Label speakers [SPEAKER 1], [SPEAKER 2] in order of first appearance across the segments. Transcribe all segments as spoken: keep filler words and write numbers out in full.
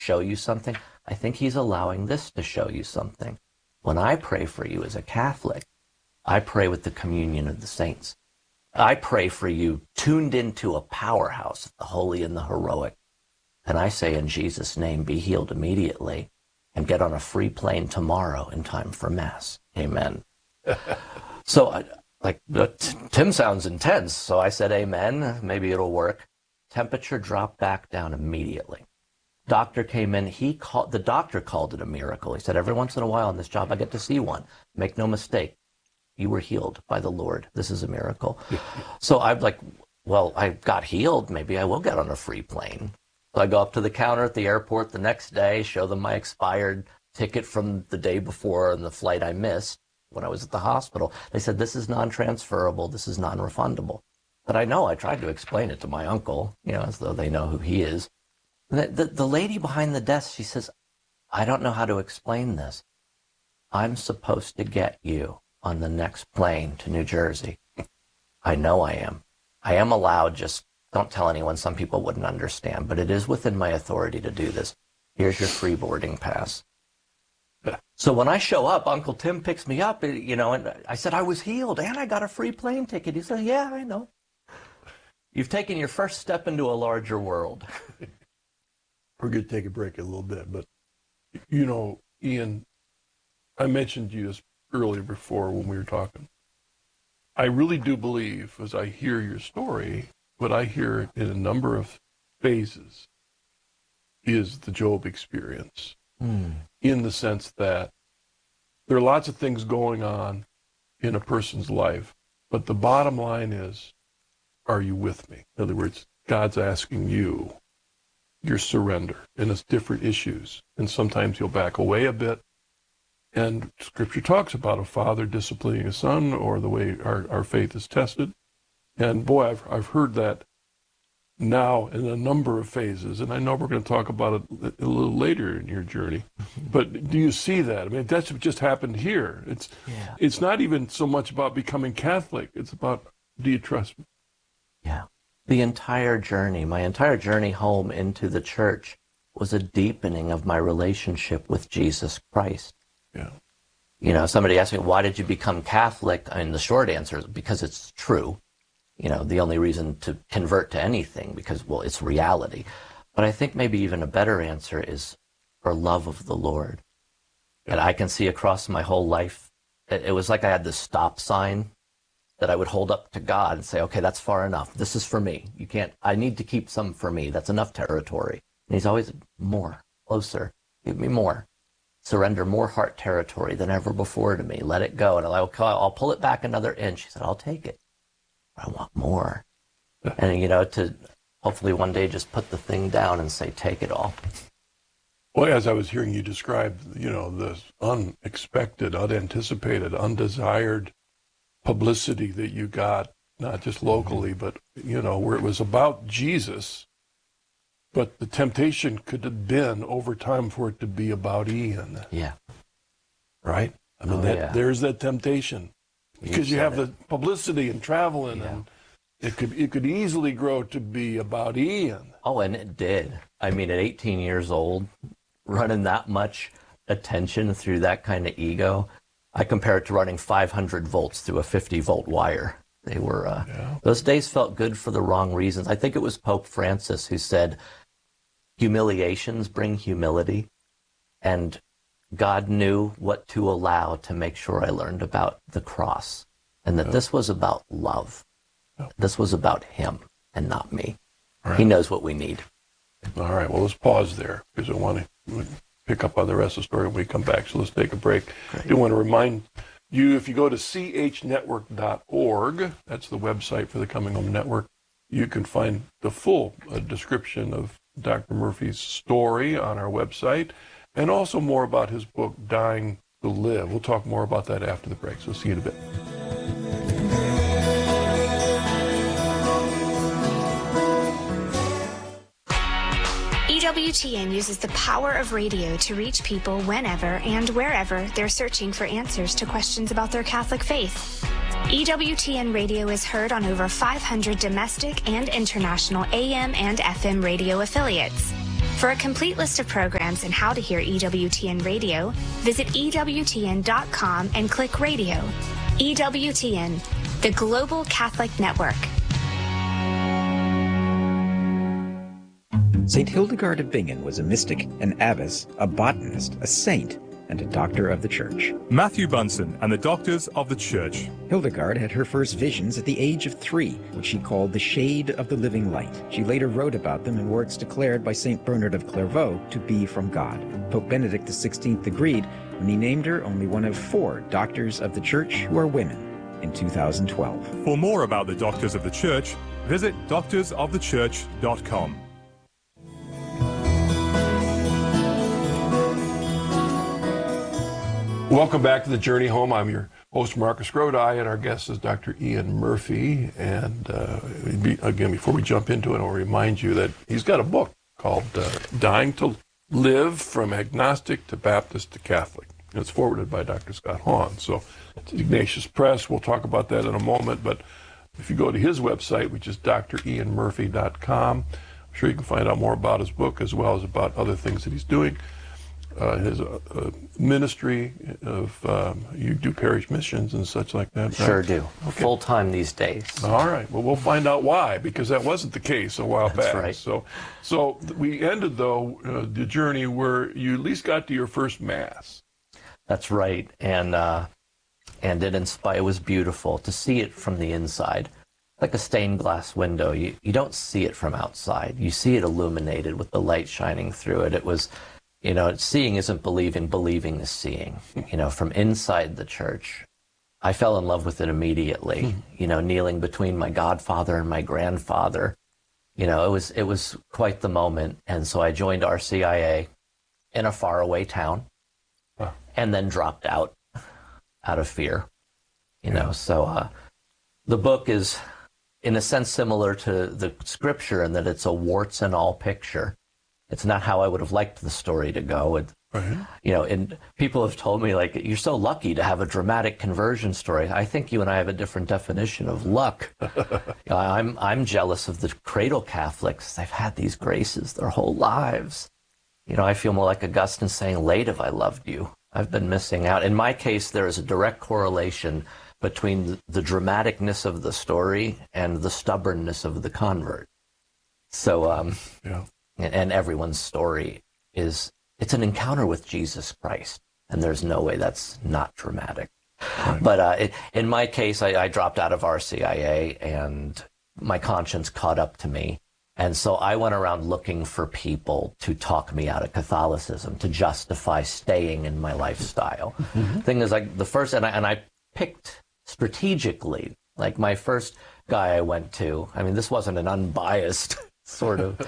[SPEAKER 1] show you something. I think he's allowing this to show you something. When I pray for you as a Catholic, I pray with the communion of the saints. I pray for you tuned into a powerhouse, the holy and the heroic. And I say in Jesus' name, be healed immediately and get on a free plane tomorrow in time for Mass. Amen. So, I, like, Tim sounds intense, so I said amen. Maybe it'll work. Temperature dropped back down immediately. Doctor came in. He called, the doctor called it a miracle. He said, every once in a while on this job, I get to see one. Make no mistake. You were healed by the Lord. This is a miracle. So I'm like, well, I got healed. Maybe I will get on a free plane. So I go up to the counter at the airport the next day, show them my expired ticket from the day before and the flight I missed when I was at the hospital. They said, this is non-transferable. This is non-refundable. But I know I tried to explain it to my uncle, you know, as though they know who he is. The, the, the lady behind the desk, she says, I don't know how to explain this. I'm supposed to get you on the next plane to New Jersey. I know I am. I am allowed, just don't tell anyone. Some people wouldn't understand, but it is within my authority to do this. Here's your free boarding pass. So when I show up, Uncle Tim picks me up, you know, and I said, I was healed and I got a free plane ticket. He said, yeah, I know. You've taken your first step into a larger world.
[SPEAKER 2] We're going to take a break a little bit, but, you know, Ian, I mentioned you this earlier before when we were talking. I really do believe, as I hear your story, what I hear in a number of phases is the Job experience, mm. in the sense that there are lots of things going on in a person's life, but the bottom line is, are you with me? In other words, God's asking you your surrender, and it's different issues, and sometimes you'll back away a bit. And Scripture talks about a father disciplining a son, or the way our, our faith is tested. And boy, I've I've heard that now in a number of phases, and I know we're going to talk about it a little later in your journey. But do you see that? I mean, that's what just happened here. It's yeah. It's not even so much about becoming Catholic. It's about, do you trust me?
[SPEAKER 1] Yeah. The entire journey, my entire journey home into the church was a deepening of my relationship with Jesus Christ.
[SPEAKER 2] Yeah.
[SPEAKER 1] You know, somebody asked me, why did you become Catholic? I mean, the short answer is because it's true. You know, the only reason to convert to anything, because, well, it's reality. But I think maybe even a better answer is for love of the Lord. Yeah. And I can see across my whole life, it, it was like I had this stop sign that I would hold up to God and say, okay, that's far enough. This is for me. You can't, I need to keep some for me. That's enough territory. And he's always more, closer. Give me more. Surrender more heart territory than ever before to me. Let it go. And I'll, I'll pull it back another inch. He said, I'll take it. I want more. And, you know, to hopefully one day just put the thing down and say, take it all.
[SPEAKER 2] Well, as I was hearing you describe, you know, this unexpected, unanticipated, undesired publicity that you got, not just locally, but, you know, where it was about Jesus, but the temptation could have been over time for it to be about Ian.
[SPEAKER 1] Yeah.
[SPEAKER 2] Right? I mean,
[SPEAKER 1] oh,
[SPEAKER 2] that,
[SPEAKER 1] yeah.
[SPEAKER 2] there's that temptation. Because you, you have it. The publicity and traveling, yeah. and it could it could easily grow to be about Ian.
[SPEAKER 1] Oh, and it did. I mean, at eighteen years old, running that much attention through that kind of ego, I compare it to running five hundred volts through a fifty volt wire. They were, uh, yeah. Those days felt good for the wrong reasons. I think it was Pope Francis who said, humiliations bring humility, and God knew what to allow to make sure I learned about the cross, and that yeah. this was about love. Yeah. This was about him and not me. Right. He knows what we need.
[SPEAKER 2] All right, well, let's pause there because I want to pick up on the rest of the story when we come back, so let's take a break. Great. I do want to remind you, if you go to c h network dot org, that's the website for the Coming Home Network, you can find the full uh, description of Doctor Murphy's story on our website, and also more about his book, Dying to Live. We'll talk more about that after the break, so see you in a bit.
[SPEAKER 3] E W T N uses the power of radio to reach people whenever and wherever they're searching for answers to questions about their Catholic faith. E W T N radio is heard on over five hundred domestic and international A M and F M radio affiliates. For a complete list of programs and how to hear E W T N Radio, visit E W T N dot com and click Radio. E W T N, the Global Catholic Network.
[SPEAKER 4] Saint Hildegard of Bingen was a mystic, an abbess, a botanist, a saint, and a doctor of the Church.
[SPEAKER 5] Matthew Bunson and the Doctors of the Church.
[SPEAKER 4] Hildegard had her first visions at the age of three, which she called the shade of the living light. She later wrote about them in works declared by Saint Bernard of Clairvaux to be from God. Pope Benedict the sixteenth agreed when he named her only one of four doctors of the Church who are women in two thousand twelve.
[SPEAKER 5] For more about the Doctors of the Church, visit doctors of the church dot com.
[SPEAKER 2] Welcome back to The Journey Home. I'm your host, Marcus Grodi, and our guest is Doctor Ian Murphy. And uh, be, again, before we jump into it, I'll remind you that he's got a book called uh, Dying to Live, From Agnostic to Baptist to Catholic. And it's forwarded by Doctor Scott Hahn. So it's Ignatius Press. We'll talk about that in a moment. But if you go to his website, which is d r ian murphy dot com, I'm sure you can find out more about his book as well as about other things that he's doing. Uh, his uh, uh, ministry of, um, you do parish missions and such like that, right?
[SPEAKER 1] Sure do.
[SPEAKER 2] Okay.
[SPEAKER 1] Full time these days.
[SPEAKER 2] All right. Well, we'll find out why, because that wasn't the case a while
[SPEAKER 1] That's
[SPEAKER 2] back.
[SPEAKER 1] right.
[SPEAKER 2] So, so we ended, though, uh, the journey where you at least got to your first Mass.
[SPEAKER 1] That's right. And, uh, and it inspired, it was beautiful to see it from the inside. Like a stained glass window. You, you don't see it from outside. You see it illuminated with the light shining through it. It was... You know, seeing isn't believing, believing is seeing. You know, from inside the church, I fell in love with it immediately. Mm. You know, kneeling between my godfather and my grandfather. You know, it was it was quite the moment. And so I joined R C I A in a faraway town, huh. and then dropped out out of fear. You yeah. know, so uh, the book is, in a sense, similar to the scripture in that it's a warts and all picture. It's not how I would have liked the story to go. And, right. you know, and people have told me, like, you're so lucky to have a dramatic conversion story. I think you and I have a different definition of luck. you know, I'm I'm jealous of the cradle Catholics. They've had these graces their whole lives. You know, I feel more like Augustine saying, late have I loved you. I've been missing out. In my case, there is a direct correlation between the dramaticness of the story and the stubbornness of the convert. So, um... yeah. And everyone's story is, it's an encounter with Jesus Christ. And there's no way that's not dramatic. Right. But uh, it, in my case, I, I dropped out of R C I A and my conscience caught up to me. And so I went around looking for people to talk me out of Catholicism, to justify staying in my lifestyle. Mm-hmm. Thing is, like the first, and I, and I picked strategically, like my first guy I went to, I mean, this wasn't an unbiased sort of...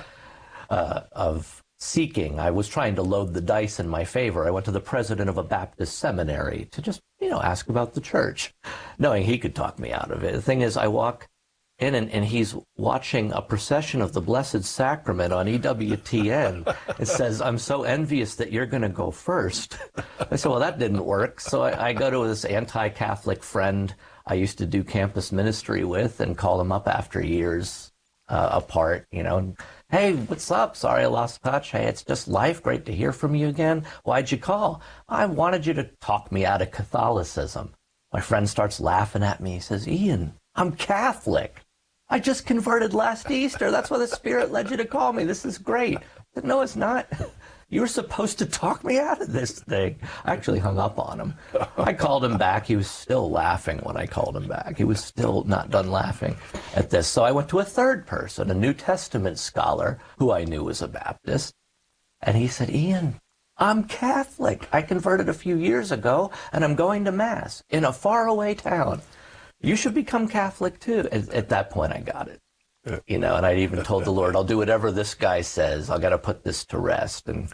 [SPEAKER 1] Uh, of seeking. I was trying to load the dice in my favor. I went to the president of a Baptist seminary to just, you know, ask about the church, knowing he could talk me out of it. The thing is, I walk in and, and he's watching a procession of the Blessed Sacrament on E W T N. It says, I'm so envious that you're going to go first. I said, well, that didn't work. So I, I go to this anti-Catholic friend I used to do campus ministry with and call him up after years uh, apart, you know, and, hey, what's up? Sorry I lost touch. Hey, it's just life. Great to hear from you again. Why'd you call? I wanted you to talk me out of Catholicism. My friend starts laughing at me. He says, Ian, I'm Catholic. I just converted last Easter. That's why the Spirit led you to call me. This is great. I said, no, it's not. You were supposed to talk me out of this thing. I actually hung up on him. I called him back. He was still laughing when I called him back. He was still not done laughing at this. So I went to a third person, a New Testament scholar who I knew was a Baptist. And he said, Ian, I'm Catholic. I converted a few years ago, and I'm going to Mass in a faraway town. You should become Catholic, too. At, at that point, I got it. You know, and I even told the Lord, I'll do whatever this guy says. I got to put this to rest. And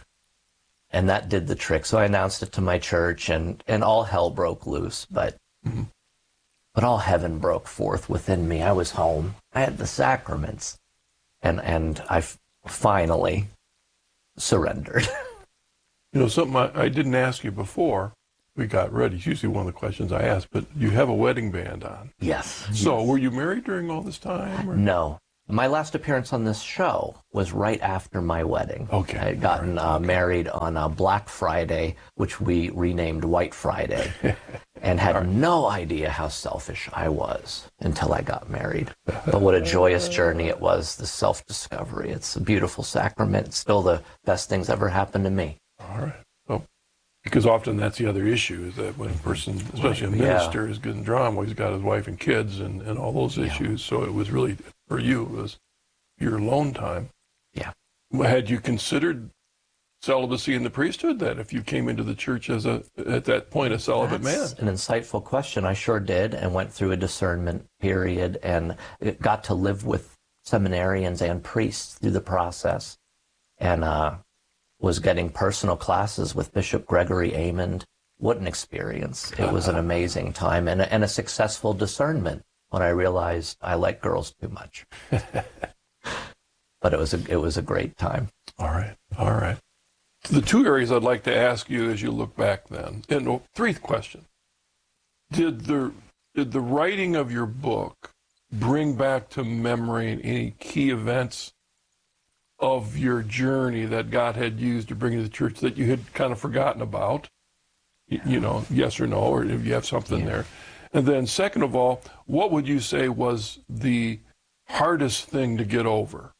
[SPEAKER 1] and that did the trick. So I announced it to my church, and, and all hell broke loose. But mm-hmm. but all heaven broke forth within me. I was home. I had the sacraments. And, and I f- finally surrendered.
[SPEAKER 2] You know, something I, I didn't ask you before we got ready. It's usually one of the questions I ask, but you have a wedding band on.
[SPEAKER 1] Yes.
[SPEAKER 2] So
[SPEAKER 1] yes.
[SPEAKER 2] were you married during all this time? Or?
[SPEAKER 1] No. My last appearance on this show was right after my wedding.
[SPEAKER 2] Okay.
[SPEAKER 1] I had gotten
[SPEAKER 2] Right.
[SPEAKER 1] uh,
[SPEAKER 2] Okay.
[SPEAKER 1] married on uh, Black Friday, which we renamed White Friday, and had no idea how selfish I was until I got married. But what a joyous journey it was, the self-discovery. It's a beautiful sacrament. It's still the best things ever happened to me.
[SPEAKER 2] All right. Well, because often that's the other issue, is that when a person, especially a
[SPEAKER 1] Right, yeah.
[SPEAKER 2] minister, is getting drawn, well, he's got his wife and kids and, and all those issues. So it was really, for you, it was your alone time.
[SPEAKER 1] Yeah.
[SPEAKER 2] Had you considered celibacy in the priesthood, that if you came into the church as a, at that point, a celibate
[SPEAKER 1] That's
[SPEAKER 2] man?
[SPEAKER 1] an insightful question. I sure did, and went through a discernment period, and it got to live with seminarians and priests through the process, and uh, was getting personal classes with Bishop Gregory Amond. What an experience. It was an amazing time, and a, and a successful discernment when I realized I like girls too much. But it was a, it was a great time.
[SPEAKER 2] All right. All right. The two areas I'd like to ask you as you look back then, and oh, three questions. Did the, did the writing of your book bring back to memory any key events of your journey that God had used to bring you to the church that you had kind of forgotten about? You, you know, yes or no, or if you have something
[SPEAKER 1] Yeah.
[SPEAKER 2] there. And then second of all, what would you say was the hardest thing to get over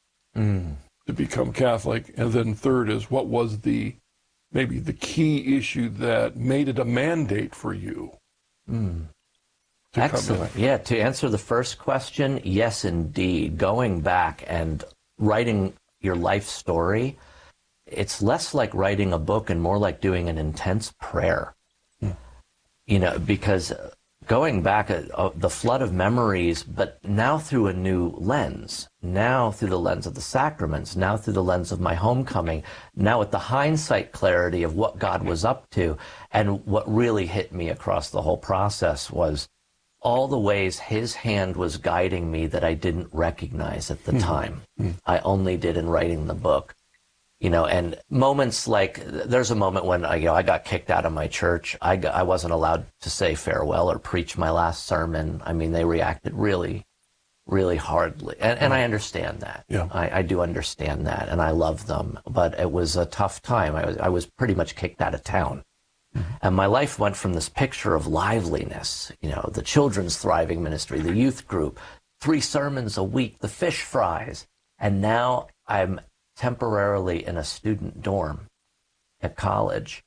[SPEAKER 1] Mm.
[SPEAKER 2] to become Catholic? And then third is, what was the maybe the key issue that made it a mandate for you
[SPEAKER 1] Mm.
[SPEAKER 2] to
[SPEAKER 1] Excellent.
[SPEAKER 2] come in?
[SPEAKER 1] Yeah, to answer the first question, yes, indeed. Going back and writing your life story, it's less like writing a book and more like doing an intense prayer.
[SPEAKER 2] Hmm.
[SPEAKER 1] You know, because going back, uh, uh, the flood of memories, but now through a new lens, now through the lens of the sacraments, now through the lens of my homecoming, now with the hindsight clarity of what God was up to. And what really hit me across the whole process was all the ways his hand was guiding me that I didn't recognize at the
[SPEAKER 2] Hmm.
[SPEAKER 1] time.
[SPEAKER 2] Hmm.
[SPEAKER 1] I only did in writing the book. You know, and moments like, there's a moment when I, you know, I got kicked out of my church. I, got, I wasn't allowed to say farewell or preach my last sermon. I mean, they reacted really, really hardly. And, and I understand that.
[SPEAKER 2] Yeah.
[SPEAKER 1] I, I do understand that, and I love them. But it was a tough time. I was, I was pretty much kicked out of town. And my life went from this picture of liveliness, you know, the children's thriving ministry, the youth group, three sermons a week, the fish fries. And now I'm temporarily in a student dorm at college,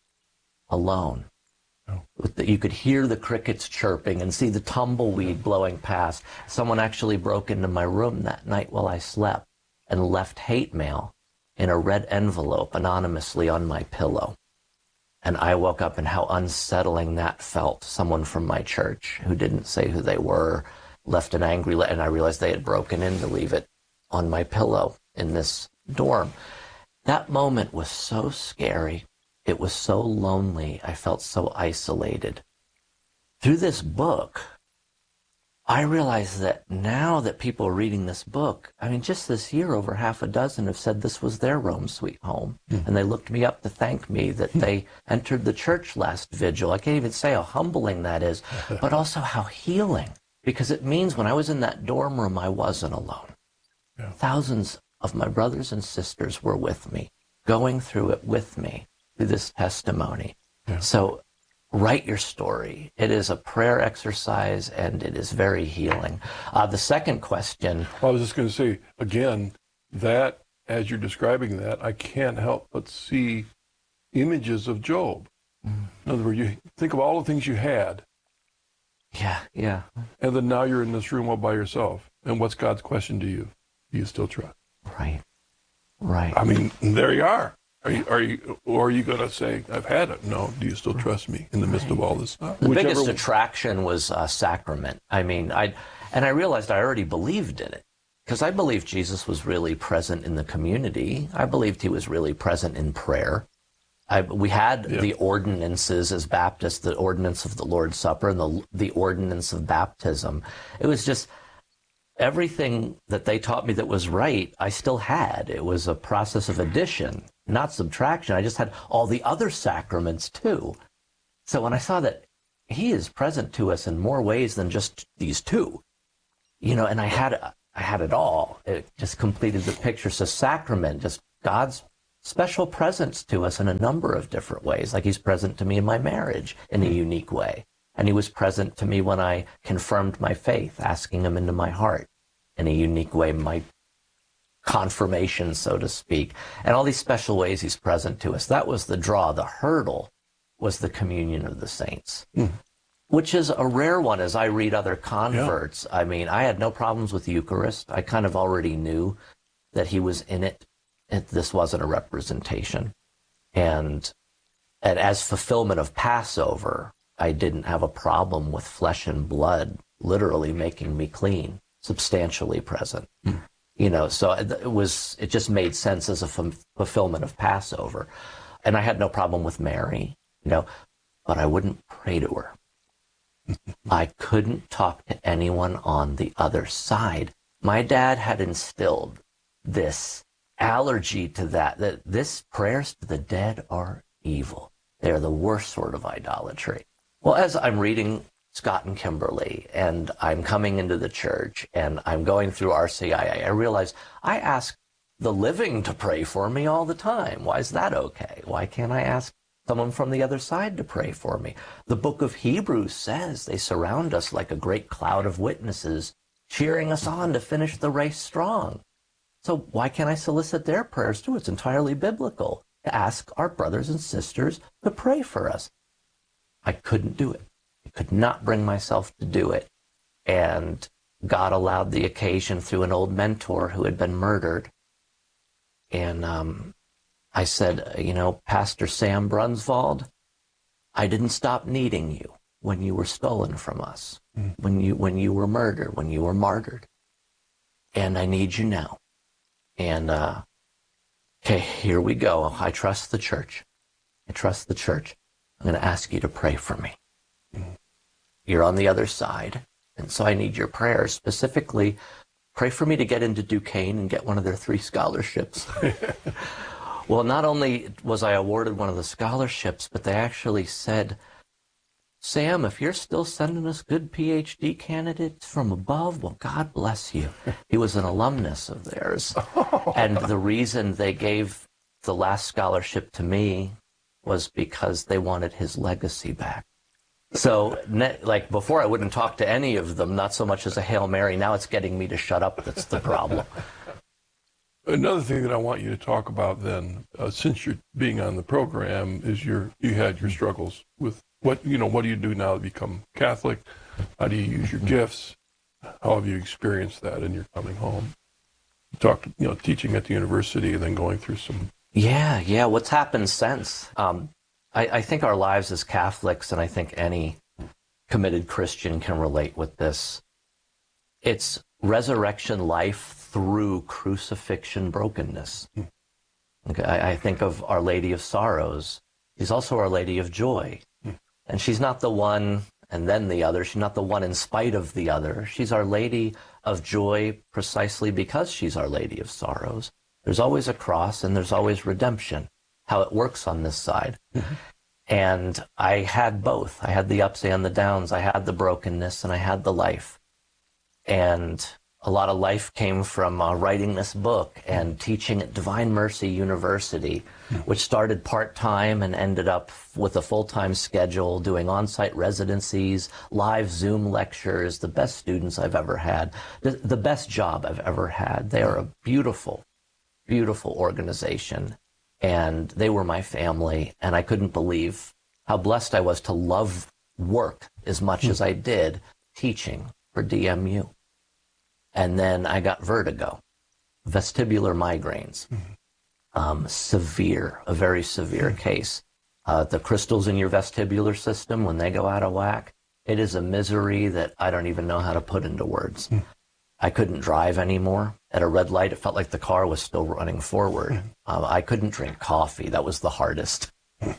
[SPEAKER 1] alone.
[SPEAKER 2] Oh.
[SPEAKER 1] With the, you could hear the crickets chirping and see the tumbleweed blowing past. Someone actually broke into my room that night while I slept and left hate mail in a red envelope anonymously on my pillow. And I woke up, and how unsettling that felt. Someone from my church who didn't say who they were left an angry letter, and I realized they had broken in to leave it on my pillow in this dorm. That moment was so scary. It was so lonely. I felt so isolated. Through this book, I realized that now that people are reading this book, I mean, just this year, over half a dozen have said this was their Rome Sweet Home.
[SPEAKER 2] Mm.
[SPEAKER 1] And they looked me up to thank me that they entered the church last vigil. I can't even say how humbling that is, but also how healing. Because it means when I was in that dorm room, I wasn't alone.
[SPEAKER 2] Yeah.
[SPEAKER 1] Thousands of my brothers and sisters were with me, going through it with me, through this testimony.
[SPEAKER 2] Yeah.
[SPEAKER 1] So write your story. It is a prayer exercise, and it is very healing. Uh, the second question,
[SPEAKER 2] I was just going to say, again, that, as you're describing that, I can't help but see images of Job.
[SPEAKER 1] Mm.
[SPEAKER 2] In other words, you think of all the things you had,
[SPEAKER 1] yeah, yeah,
[SPEAKER 2] and then now you're in this room all by yourself. And what's God's question to you? Do you still trust?
[SPEAKER 1] right, right.
[SPEAKER 2] I mean, there you are. Are you, are you, or are you going to say, I've had it? No. Do you still trust me in the midst of all this stuff?
[SPEAKER 1] The
[SPEAKER 2] Whichever
[SPEAKER 1] biggest
[SPEAKER 2] one-
[SPEAKER 1] attraction was uh, sacrament. I mean, I and I realized I already believed in it, because I believed Jesus was really present in the community. I believed he was really present in prayer. I, we had
[SPEAKER 2] Yeah.
[SPEAKER 1] the ordinances as Baptists, the ordinance of the Lord's Supper and the the ordinance of baptism. It was just everything that they taught me that was right, I still had. It was a process of addition, not subtraction. I just had all the other sacraments too. So when I saw that he is present to us in more ways than just these two, you know, and I had, I had it all. It just completed the picture. So sacrament, just God's special presence to us in a number of different ways. Like he's present to me in my marriage in a unique way. And he was present to me when I confirmed my faith, asking him into my heart in a unique way, my confirmation, so to speak. And all these special ways he's present to us. That was the draw. The hurdle was the communion of the saints, mm. which is a rare one as I read other converts. Yeah. I mean, I had no problems with the Eucharist. I kind of already knew that he was in it. it this wasn't a representation. And, and as fulfillment of Passover, I didn't have a problem with flesh and blood literally making me clean, substantially present. Mm. You know, so it was, it just made sense as a f- fulfillment of Passover. And I had no problem with Mary, you know, but I wouldn't pray to her. I couldn't talk to anyone on the other side. My dad had instilled this allergy to that, that this prayers to the dead are evil. They're the worst sort of idolatry. Well, as I'm reading Scott and Kimberly, and I'm coming into the church, and I'm going through R C I A, I realize I ask the living to pray for me all the time. Why is that okay? Why can't I ask someone from the other side to pray for me? The book of Hebrews says they surround us like a great cloud of witnesses, cheering us on to finish the race strong. So why can't I solicit their prayers too? It's entirely biblical to ask our brothers and sisters to pray for us. I couldn't do it. I could not bring myself to do it. And God allowed the occasion through an old mentor who had been murdered. And um, I said, you know, Pastor Sam Brunswald, I didn't stop needing you when you were stolen from us, mm. when you when you were murdered, when you were martyred. And I need you now. And, uh, okay, here we go. I trust the church. I trust the church. I'm going to ask you to pray for me. Mm. You're on the other side. And so I need your prayers. Specifically, pray for me to get into Duquesne and get one of their three scholarships. Well, not only was I awarded one of the scholarships, but they actually said, Sam, if you're still sending us good P H D candidates from above, well, God bless you. He was an alumnus of theirs. And the reason they gave the last scholarship to me was because they wanted his legacy back. So, like, before I wouldn't talk to any of them, not so much as a Hail Mary. Now it's getting me to shut up. That's the problem.
[SPEAKER 2] Another thing that I want you to talk about then, uh, since you're being on the program, is your you had your struggles with what, you know, what do you do now to become Catholic? How do you use your gifts? How have you experienced that in your coming home? You talked, you know, teaching at the university and then going through some...
[SPEAKER 1] Yeah, yeah. What's happened since? Um, I, I think our lives as Catholics, and I think any committed Christian can relate with this, it's resurrection life through crucifixion brokenness. Mm. Okay, I, I think of Our Lady of Sorrows. She's also Our Lady of Joy. Mm. And she's not the one and then the other. She's not the one in spite of the other. She's Our Lady of Joy precisely because she's Our Lady of Sorrows. There's always a cross and there's always redemption, how it works on this side. Mm-hmm. And I had both. I had the ups and the downs. I had the brokenness and I had the life. And a lot of life came from uh, writing this book and teaching at Divine Mercy University, which started part-time and ended up with a full-time schedule, doing on-site residencies, live Zoom lectures, the best students I've ever had, the, the best job I've ever had. They are a beautiful, beautiful organization, and they were my family, and I couldn't believe how blessed I was to love work as much as I did teaching for D M U. And then I got vertigo, vestibular migraines, mm-hmm. um, severe, a very severe mm-hmm. case. Uh, the crystals in your vestibular system, when they go out of whack, it is a misery that I don't even know how to put into words. Mm-hmm. I couldn't drive anymore. At a red light, it felt like the car was still running forward. Mm-hmm. Uh, I couldn't drink coffee. That was the hardest.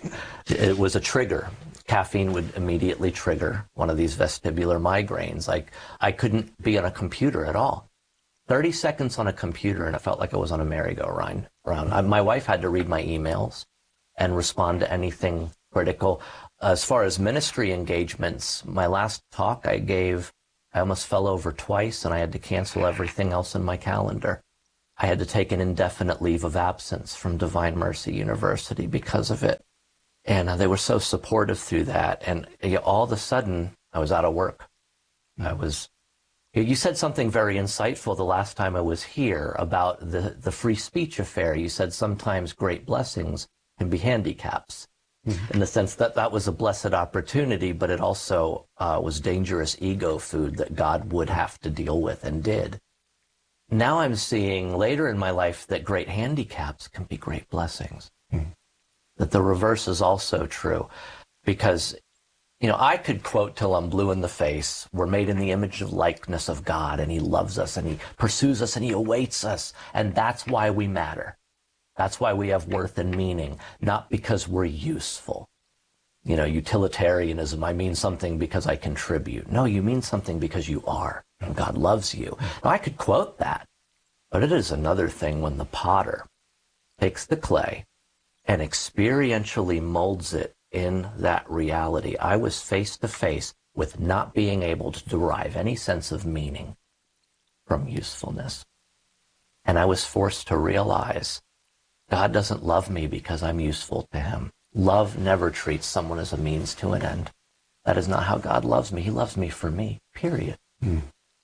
[SPEAKER 1] It was a trigger. Caffeine would immediately trigger one of these vestibular migraines. Like, I couldn't be on a computer at all. thirty seconds on a computer, and it felt like I was on a merry-go-round. I, my wife had to read my emails and respond to anything critical. As far as ministry engagements, my last talk I gave I almost fell over twice, and I had to cancel everything else in my calendar. I had to take an indefinite leave of absence from Divine Mercy University because of it. And uh, they were so supportive through that. And you know, all of a sudden, I was out of work. Mm-hmm. I was, you said something very insightful the last time I was here about the, the free speech affair. You said sometimes great blessings can be handicaps. Mm-hmm. In the sense that that was a blessed opportunity, but it also uh, was dangerous ego food that God would have to deal with and did. Now I'm seeing later in my life that great handicaps can be great blessings. Mm-hmm. That the reverse is also true. Because, you know, I could quote till I'm blue in the face, we're made in the image of likeness of God, and he loves us, and he pursues us, and he awaits us, and that's why we matter. That's why we have worth and meaning, not because we're useful. You know, utilitarianism, I mean something because I contribute. No, you mean something because you are, and God loves you. Now, I could quote that, but it is another thing when the potter takes the clay and experientially molds it in that reality. I was face to face with not being able to derive any sense of meaning from usefulness. And I was forced to realize God doesn't love me because I'm useful to him. Love never treats someone as a means to an end. That is not how God loves me. He loves me for me, period. Mm.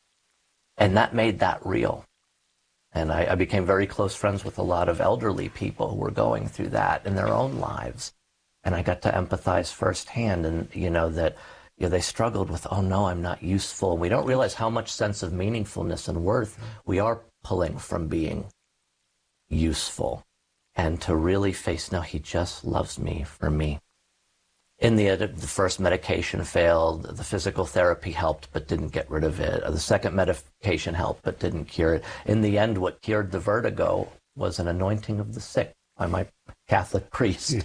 [SPEAKER 1] And that made that real. And I, I became very close friends with a lot of elderly people who were going through that in their own lives. And I got to empathize firsthand, and, you know, that you know, they struggled with, oh no, I'm not useful. And we don't realize how much sense of meaningfulness and worth we are pulling from being useful. And to really face, no, he just loves me for me. In the end, the first medication failed. The physical therapy helped, but didn't get rid of it. The second medication helped, but didn't cure it. In the end, what cured the vertigo was an anointing of the sick by my Catholic priest.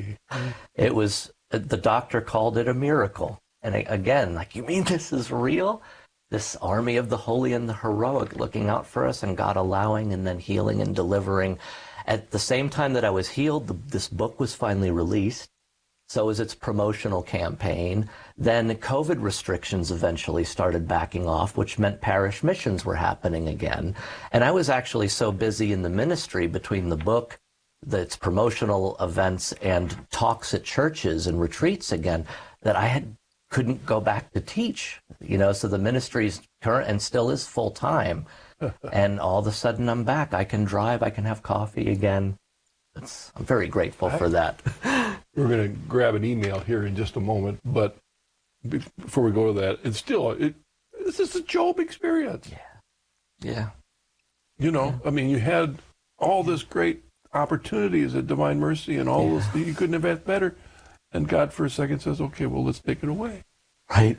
[SPEAKER 1] It was, the doctor called it a miracle. And again, like, you mean this is real? This army of the holy and the heroic looking out for us, and God allowing and then healing and delivering. At the same time that I was healed, the, this book was finally released. So was its promotional campaign. Then COVID restrictions eventually started backing off, which meant parish missions were happening again. And I was actually so busy in the ministry between the book, the, its promotional events, and talks at churches and retreats again, that I had couldn't go back to teach. You know, so the ministry's current and still is full time. And all of a sudden I'm back. I can drive. I can have coffee again. It's, I'm very grateful for that.
[SPEAKER 2] We're going to grab an email here in just a moment, but before we go to that, it's still, it, this is a Job experience.
[SPEAKER 1] Yeah. Yeah.
[SPEAKER 2] You know, yeah. I mean, you had all this great opportunities at Divine Mercy and all yeah. those, you couldn't have had better. And God for a second says, okay, well, let's take it away.
[SPEAKER 1] Right.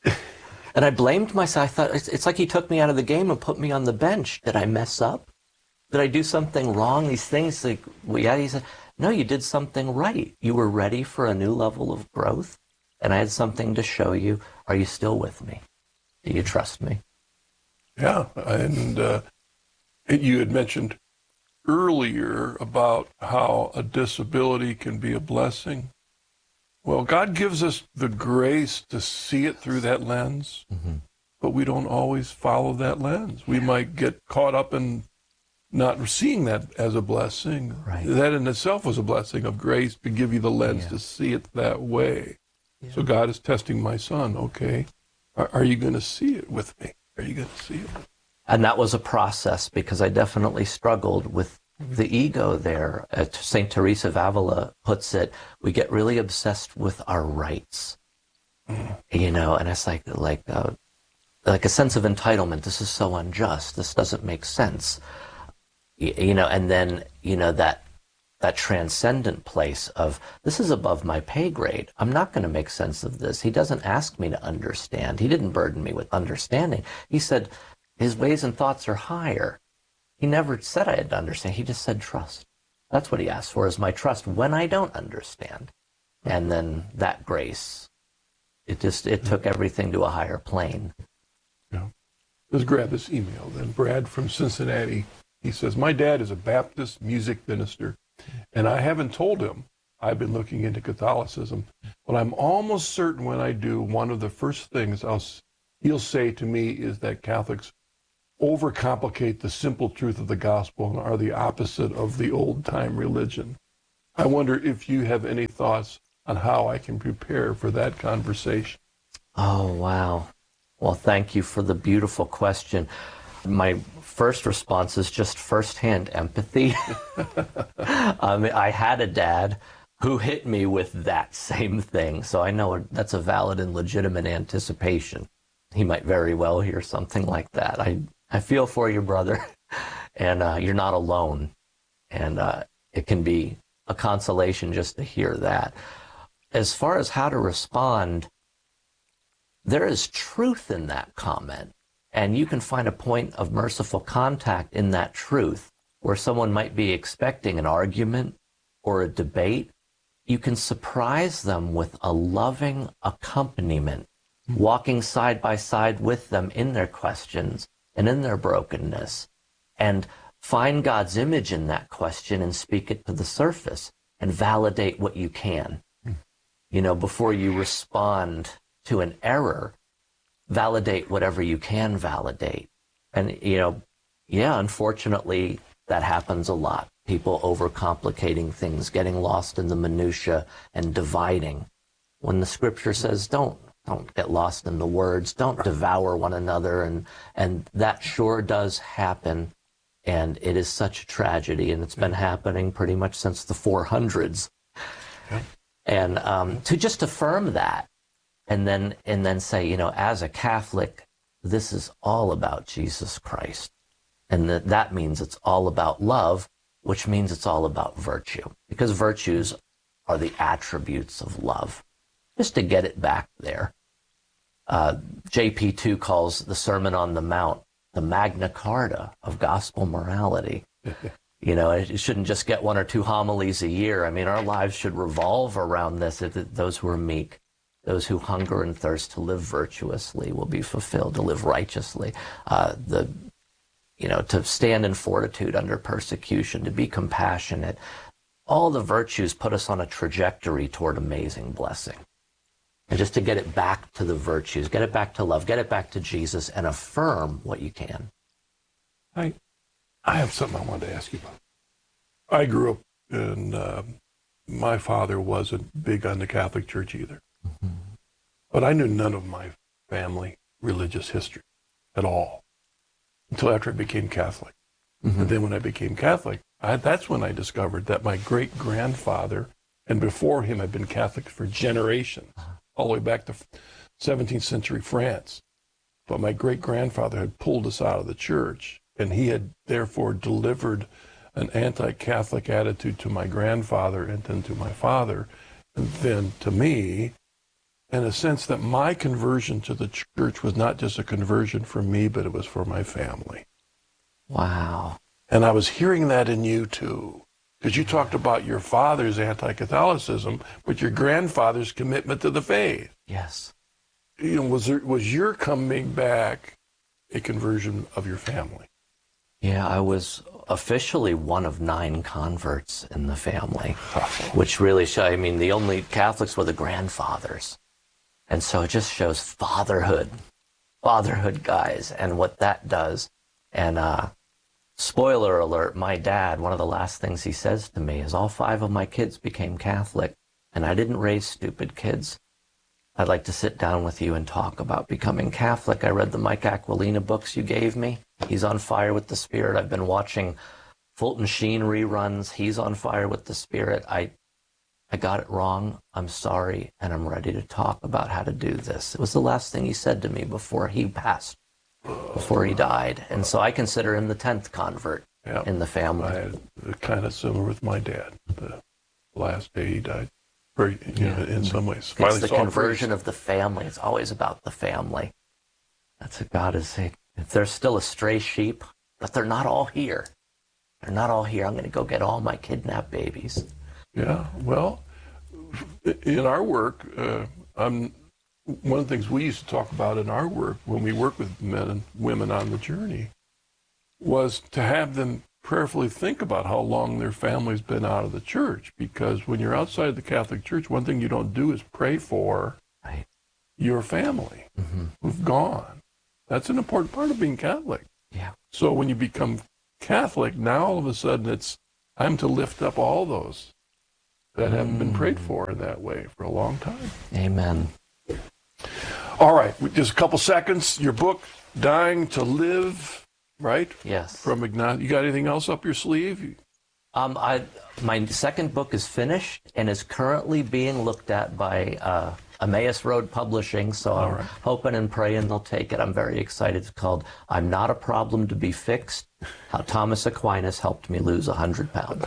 [SPEAKER 1] And I blamed myself. I thought, it's, it's like he took me out of the game and put me on the bench. Did I mess up? Did I do something wrong? These things, like, well, yeah, he said, no, you did something right. You were ready for a new level of growth, and I had something to show you. Are you still with me? Do you trust me?
[SPEAKER 2] Yeah, and uh, you had mentioned earlier about how a disability can be a blessing. Well, God gives us the grace to see it through that lens, mm-hmm. but we don't always follow that lens. We might get caught up in not seeing that as a blessing.
[SPEAKER 1] Right.
[SPEAKER 2] That in itself was a blessing of grace to give you the lens yeah. to see it that way. Yeah. So God is testing my son. Okay, are, are you going to see it with me? Are you going to see it?
[SPEAKER 1] And that was a process, because I definitely struggled with the ego there. Uh, Saint Teresa of Avila puts it, we get really obsessed with our rights. Mm. You know, and it's like, like, uh, like a sense of entitlement. This is so unjust. This doesn't make sense. You know, and then, you know, that that transcendent place of, this is above my pay grade. I'm not going to make sense of this. He doesn't ask me to understand. He didn't burden me with understanding. He said his ways and thoughts are higher. He never said I had to understand. He just said trust. That's what he asked for, is my trust when I don't understand. And then that grace, it just, it took everything to a higher plane.
[SPEAKER 2] Yeah. Let's grab this email then. Brad from Cincinnati. He says, my dad is a Baptist music minister, and I haven't told him I've been looking into Catholicism, but I'm almost certain when I do, one of the first things I'll he'll say to me is that Catholics overcomplicate the simple truth of the gospel and are the opposite of the old-time religion. I wonder if you have any thoughts on how I can prepare for that conversation.
[SPEAKER 1] Oh, wow. Well, thank you for the beautiful question. My first response is just firsthand empathy. um, I had a dad who hit me with that same thing, so I know that's a valid and legitimate anticipation. He might very well hear something like that. I, I feel for you, brother, and uh, you're not alone. And uh, it can be a consolation just to hear that. As far as how to respond, there is truth in that comment, and you can find a point of merciful contact in that truth where someone might be expecting an argument or a debate. You can surprise them with a loving accompaniment, walking side by side with them in their questions and in their brokenness, and find God's image in that question and speak it to the surface and validate what you can. You know, before you respond to an error, validate whatever you can validate. And, you know, yeah, unfortunately, that happens a lot. People overcomplicating things, getting lost in the minutia and dividing. When the scripture says, don't, don't get lost in the words, don't devour one another. And, and that sure does happen. And it is such a tragedy. And it's been happening pretty much since the four hundreds. Yeah. And um, to just affirm that, and then and then say, you know, as a Catholic, this is all about Jesus Christ. And that, that means it's all about love, which means it's all about virtue, because virtues are the attributes of love. Just to get it back there. Uh, J P two calls the Sermon on the Mount the Magna Carta of gospel morality. You know, it shouldn't just get one or two homilies a year. I mean, our lives should revolve around this. If those who are meek, those who hunger and thirst to live virtuously will be fulfilled, to live righteously. Uh, the, you know, to stand in fortitude under persecution, to be compassionate. All the virtues put us on a trajectory toward amazing blessing. And just to get it back to the virtues, get it back to love, get it back to Jesus, and affirm what you can.
[SPEAKER 2] I, I have something I wanted to ask you about. I grew up, and uh, my father wasn't big on the Catholic Church either. Mm-hmm. But I knew none of my family religious history at all until after I became Catholic. Mm-hmm. And then when I became Catholic, I, that's when I discovered that my great-grandfather, and before him, had been Catholic for generations, all the way back to seventeenth century France. But my great-grandfather had pulled us out of the church, and he had therefore delivered an anti-Catholic attitude to my grandfather and then to my father, and then to me, in a sense that my conversion to the church was not just a conversion for me, but it was for my family.
[SPEAKER 1] Wow.
[SPEAKER 2] And I was hearing that in you too, because you talked about your father's anti-Catholicism, but your grandfather's commitment to the faith.
[SPEAKER 1] Yes.
[SPEAKER 2] You know, was there, was your coming back a conversion of your family?
[SPEAKER 1] Yeah, I was officially one of nine converts in the family, which really show, I mean, the only Catholics were the grandfathers. And so it just shows fatherhood, fatherhood, guys, and what that does. And uh, spoiler alert, my dad, one of the last things he says to me is all five of my kids became Catholic, and I didn't raise stupid kids. I'd like to sit down with you and talk about becoming Catholic. I read the Mike Aquilina books you gave me. He's on fire with the Spirit. I've been watching Fulton Sheen reruns. He's on fire with the Spirit. I I got it wrong. I'm sorry, and I'm ready to talk about how to do this. It was the last thing he said to me before he passed, before he died. And so I consider him the tenth convert yeah, in the family.
[SPEAKER 2] I had kind of similar with my dad. The last day he died, very, you yeah. know, in some ways.
[SPEAKER 1] It's the conversion of the family. It's always about the family. That's what God is saying. If there's still a stray sheep, but they're not all here. They're not all here. I'm going to go get all my kidnapped babies.
[SPEAKER 2] Yeah, well, in our work, uh, I'm, one of the things we used to talk about in our work when we work with men and women on the journey was to have them prayerfully think about how long their family's been out of the church. Because when you're outside the Catholic Church, one thing you don't do is pray for
[SPEAKER 1] right.
[SPEAKER 2] your family
[SPEAKER 1] Mm-hmm.
[SPEAKER 2] who've gone. That's an important part of being Catholic.
[SPEAKER 1] Yeah.
[SPEAKER 2] So when you become Catholic, now all of a sudden it's time to lift up all those that haven't been prayed for in that way for a long time.
[SPEAKER 1] Amen.
[SPEAKER 2] All right, just a couple seconds. Your book, Dying to Live, right?
[SPEAKER 1] Yes.
[SPEAKER 2] From Ignatius. You got anything else up your sleeve?
[SPEAKER 1] Um, I, my second book is finished and is currently being looked at by uh, Emmaus Road Publishing, so I'm
[SPEAKER 2] right.
[SPEAKER 1] hoping and praying they'll take it. I'm very excited. It's called I'm Not a Problem to Be Fixed, How Thomas Aquinas Helped Me Lose one hundred pounds.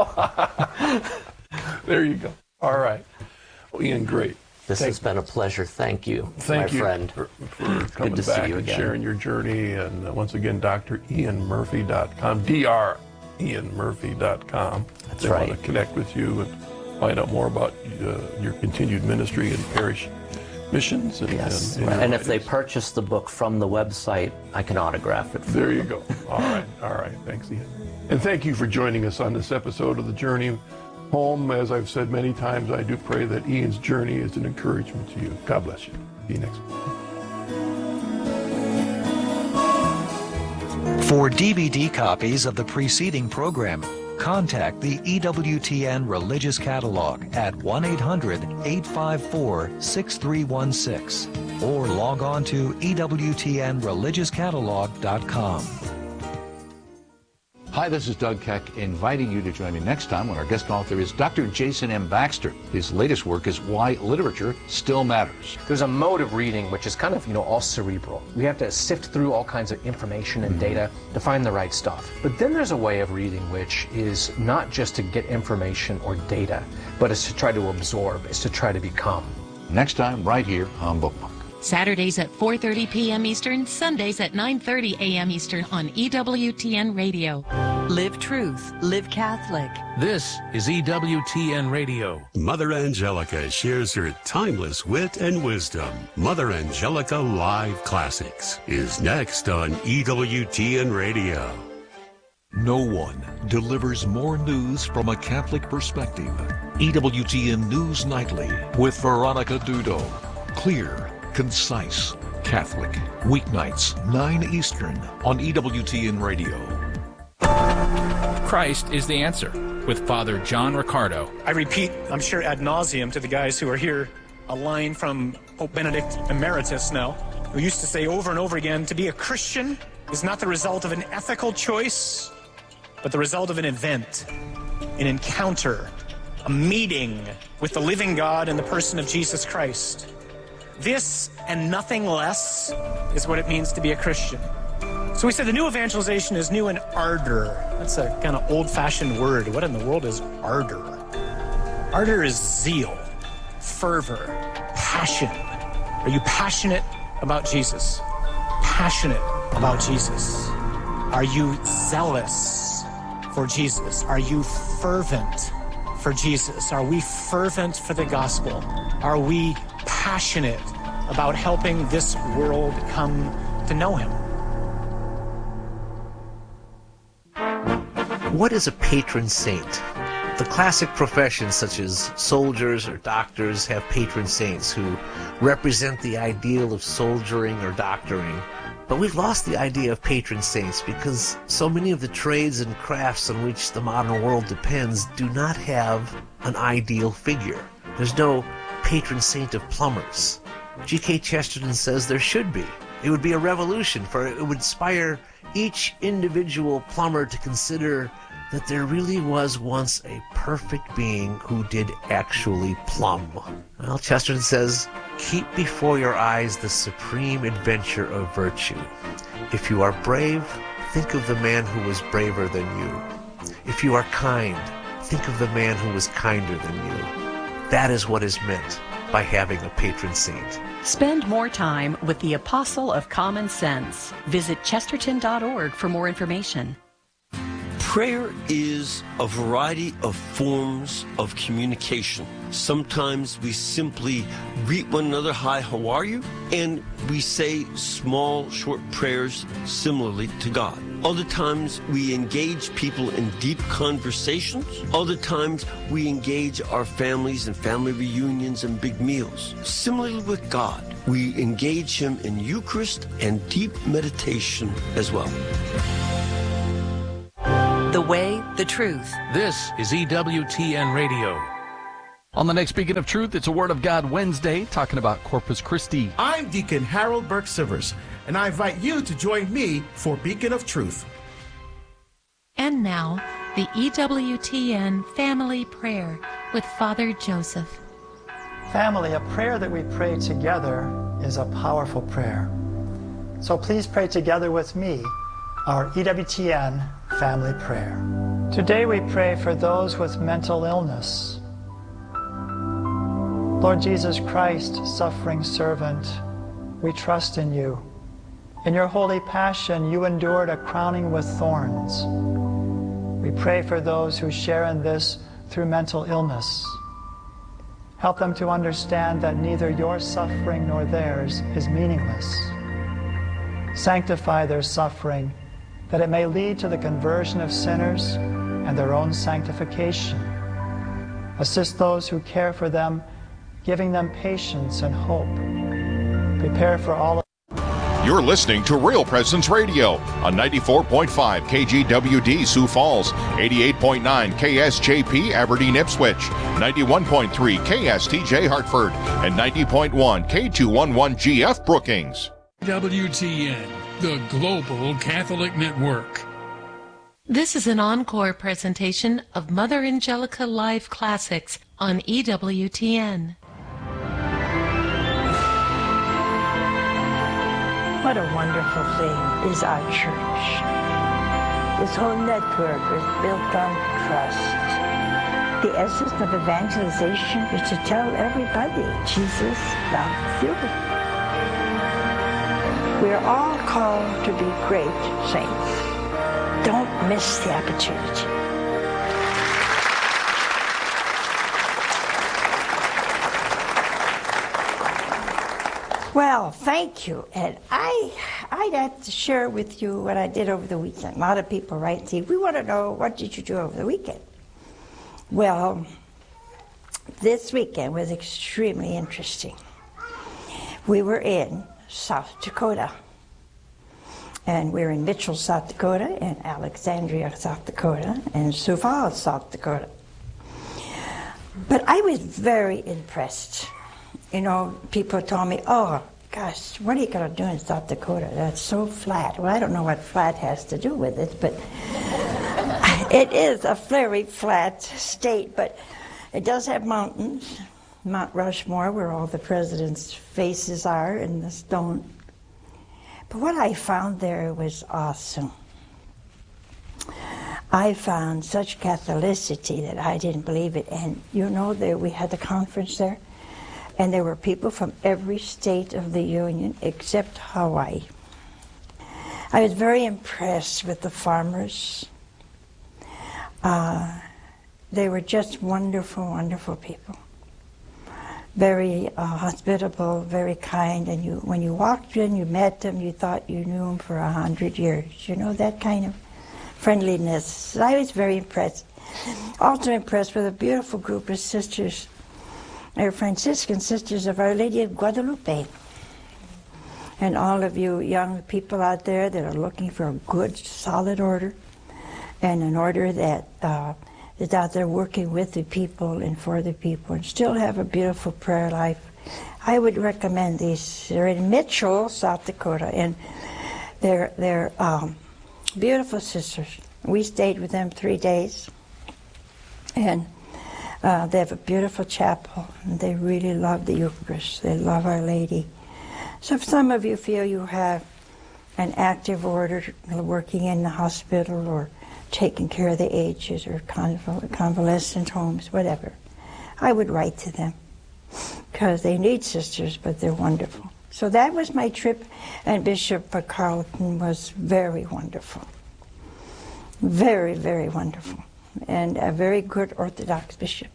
[SPEAKER 2] There you go. All right. Well, Ian, great.
[SPEAKER 1] This
[SPEAKER 2] Thank-
[SPEAKER 1] has been a pleasure. Thank you,
[SPEAKER 2] Thank
[SPEAKER 1] my
[SPEAKER 2] you
[SPEAKER 1] friend.
[SPEAKER 2] for, for coming
[SPEAKER 1] to see
[SPEAKER 2] back
[SPEAKER 1] you
[SPEAKER 2] and
[SPEAKER 1] again.
[SPEAKER 2] sharing your journey. And uh, once again, D R Ian Murphy dot com, D R Ian Murphy dot com.
[SPEAKER 1] That's
[SPEAKER 2] they
[SPEAKER 1] right.
[SPEAKER 2] want to connect with you and find out more about uh, your continued ministry and parish missions. And,
[SPEAKER 1] Yes,
[SPEAKER 2] and, and,
[SPEAKER 1] right.
[SPEAKER 2] your
[SPEAKER 1] And if they
[SPEAKER 2] writings.
[SPEAKER 1] purchase the book from the website, I can autograph it. For
[SPEAKER 2] There you go. All right. All right. Thanks, Ian. And thank you for joining us on this episode of The Journey Home. As I've said many times, I do pray that Ian's journey is an encouragement to you. God bless you. See you next week.
[SPEAKER 6] For D V D copies of the preceding program, contact the E W T N Religious Catalog at one eight hundred, eight five four, six three one six or log on to E W T N religious catalog dot com.
[SPEAKER 7] Hi, this is Doug Keck, inviting you to join me next time when our guest author is Doctor Jason M. Baxter. His latest work is Why Literature Still Matters.
[SPEAKER 8] There's a mode of reading which is kind of, you know, all cerebral. We have to sift through all kinds of information and data to find the right stuff. But then there's a way of reading which is not just to get information or data, but it's to try to absorb, it's to try to become.
[SPEAKER 7] Next time, right here on Bookmark.
[SPEAKER 9] Saturdays at four thirty p.m. Eastern, Sundays at nine thirty a.m. Eastern on E W T N Radio.
[SPEAKER 10] Live truth, live Catholic.
[SPEAKER 11] This is E W T N Radio.
[SPEAKER 12] Mother Angelica shares her timeless wit and wisdom. Mother Angelica Live Classics is next on E W T N Radio.
[SPEAKER 13] No one delivers more news from a Catholic perspective. E W T N News Nightly with Veronica Dudo. Clear, concise, Catholic. Weeknights, nine Eastern on E W T N Radio.
[SPEAKER 11] Christ is the answer with Father John Riccardo.
[SPEAKER 14] I repeat, I'm sure ad nauseum to the guys who are here, a line from Pope Benedict Emeritus now, who used to say over and over again, to be a Christian is not the result of an ethical choice, but the result of an event, an encounter, a meeting with the living God in the person of Jesus Christ. This and nothing less is what it means to be a Christian. So we said the new evangelization is new in ardor. That's a kind of old-fashioned word. What in the world is ardor? Ardor is zeal, fervor, passion. Are you passionate about Jesus? Passionate about Jesus? Are you zealous for Jesus? Are you fervent for Jesus? Are we fervent for the gospel? Are we passionate about helping this world come to know him?
[SPEAKER 15] What is a patron saint? The classic professions such as soldiers or doctors have patron saints who represent the ideal of soldiering or doctoring. But we've lost the idea of patron saints because so many of the trades and crafts on which the modern world depends do not have an ideal figure. There's no patron saint of plumbers. G K Chesterton says there should be. It would be a revolution, for it would inspire each individual plumber to consider that there really was once a perfect being who did actually plumb. Well, Chesterton says, keep before your eyes the supreme adventure of virtue. If you are brave, think of the man who was braver than you. If you are kind, think of the man who was kinder than you. That is what is meant by having a patron saint.
[SPEAKER 10] Spend more time with the Apostle of Common Sense. Visit chesterton dot org for more information.
[SPEAKER 16] Prayer is a variety of forms of communication. Sometimes we simply greet one another, hi, how are you? And we say small, short prayers similarly to God. Other times we engage people in deep conversations. Other times we engage our families in family reunions and big meals. Similarly with God, we engage Him in Eucharist and deep meditation as well.
[SPEAKER 10] The way, the truth.
[SPEAKER 11] This is E W T N Radio.
[SPEAKER 17] On the next Beacon of Truth, it's a Word of God Wednesday, talking about Corpus Christi.
[SPEAKER 18] I'm Deacon Harold Burke-Sivers, and I invite you to join me for Beacon of Truth.
[SPEAKER 9] And now, the E W T N Family Prayer with Father Joseph.
[SPEAKER 19] Family, a prayer that we pray together is a powerful prayer. So please pray together with me our E W T N Family Prayer. Today we pray for those with mental illness. Lord Jesus Christ, suffering servant, we trust in you. In your holy passion, you endured a crowning with thorns. We pray for those who share in this through mental illness. Help them to understand that neither your suffering nor theirs is meaningless. Sanctify their suffering, that it may lead to the conversion of sinners and their own sanctification. Assist those who care for them, giving them patience and hope. Prepare for all of
[SPEAKER 20] You're listening to Real Presence Radio on ninety-four point five K G W D Sioux Falls, eighty-eight point nine K S J P Aberdeen Ipswich, ninety-one point three K S T J Hartford, and ninety point one K two eleven G F Brookings.
[SPEAKER 11] W T N, the Global Catholic Network.
[SPEAKER 9] This is an encore presentation of Mother Angelica Live Classics on E W T N.
[SPEAKER 21] What a wonderful thing is our church. This whole network is built on trust. The essence of evangelization is to tell everybody Jesus loves you. We are all called to be great saints. Don't miss the opportunity. Well, thank you. And I, I'd have to share with you what I did over the weekend. A lot of people write and say, we want to know, what did you do over the weekend? Well, this weekend was extremely interesting. We were in South Dakota. And we're in Mitchell, South Dakota, and Alexandria, South Dakota, and Sioux Falls, South Dakota. But I was very impressed. You know, people told me, oh, gosh, what are you going to do in South Dakota? That's so flat. Well, I don't know what flat has to do with it, but it is a very flat state, but it does have mountains. Mount Rushmore, where all the presidents' faces are, and the stone. But what I found there was awesome. I found such Catholicity that I didn't believe it. And you know, there we had the conference there, and there were people from every state of the Union except Hawaii. I was very impressed with the farmers. Uh, they were just wonderful, wonderful people. Very uh, hospitable, very kind, and you, when you walked in, you met them, you thought you knew them for a hundred years. You know, that kind of friendliness. I was very impressed. Also impressed with a beautiful group of sisters. They're Franciscan sisters of Our Lady of Guadalupe. And all of you young people out there that are looking for a good, solid order, and an order that uh, is out there working with the people and for the people, and still have a beautiful prayer life. I would recommend these. They're in Mitchell, South Dakota, and they're, they're um, beautiful sisters. We stayed with them three days, and uh, they have a beautiful chapel, and they really love the Eucharist. They love Our Lady. So if some of you feel you have an active order working in the hospital or taking care of the aged or conval convalescent homes, whatever, I would write to them, because they need sisters, but they're wonderful. So that was my trip, and Bishop Carlton was very wonderful. Very, very wonderful, and a very good Orthodox bishop.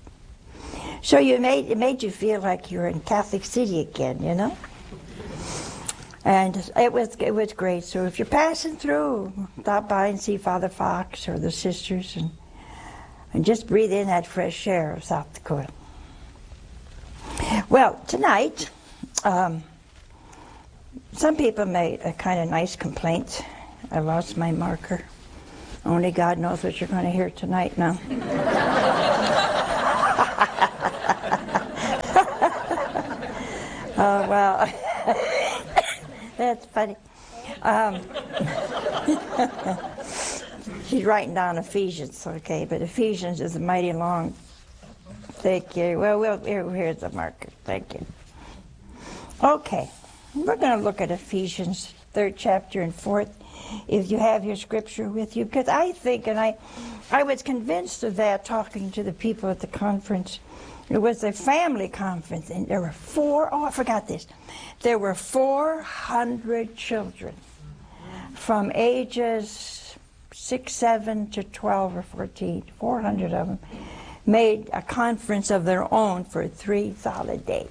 [SPEAKER 21] So you made, it made you feel like you're in Catholic City again, you know? And it was it was great. So if you're passing through, stop by and see Father Fox or the sisters, and and just breathe in that fresh air of South Dakota. Well, tonight, um, some people made a kind of nice complaint. I lost my marker. Only God knows what you're going to hear tonight now. Oh, well, that's funny. Um, she's writing down Ephesians, okay, but Ephesians is mighty long. Thank you. Well, we'll here, here's the marker. Thank you. Okay, we're going to look at Ephesians, third chapter and fourth, if you have your scripture with you, because I think, and I, I was convinced of that talking to the people at the conference. It was a family conference, and there were four, oh, I forgot this. There were four hundred children from ages six, seven to twelve or fourteen, four hundred of them, made a conference of their own for three solid days.